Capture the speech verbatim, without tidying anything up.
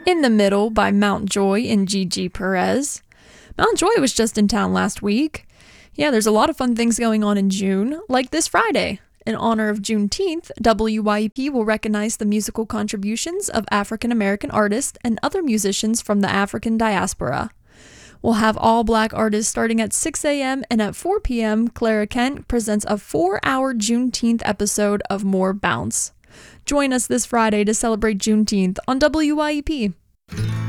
In the Middle by Mount Joy and Gigi Perez. Mount Joy was just in town last week. Yeah, there's a lot of fun things going on in June, like this Friday. In honor of Juneteenth, W Y E P will recognize the musical contributions of African American artists and other musicians from the African diaspora. We'll have all black artists starting at six a.m. and at four p.m. Clara Kent presents a four-hour Juneteenth episode of More Bounce. Join us this Friday to celebrate Juneteenth on W Y E P.